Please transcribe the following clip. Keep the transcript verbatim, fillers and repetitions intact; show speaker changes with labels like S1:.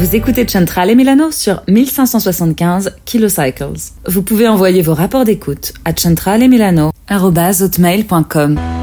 S1: Vous écoutez Centrale Milano sur mille cinq cent soixante-quinze kilocycles. Vous pouvez envoyer vos rapports d'écoute à centralemilano arobase hotmail point com.